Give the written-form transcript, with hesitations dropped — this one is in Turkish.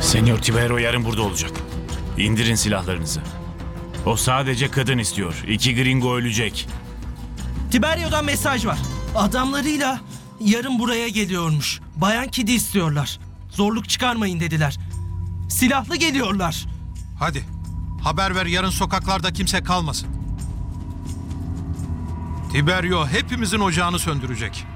Senyor Tiberio yarın burada olacak. İndirin silahlarınızı. O sadece kadın istiyor. 2 gringo ölecek. Tiberio'dan mesaj var. Adamlarıyla yarın buraya geliyormuş. Bayan Kid'i istiyorlar. Zorluk çıkarmayın dediler. Silahlı geliyorlar. Hadi haber ver, yarın sokaklarda kimse kalmasın. Tiberio hepimizin ocağını söndürecek.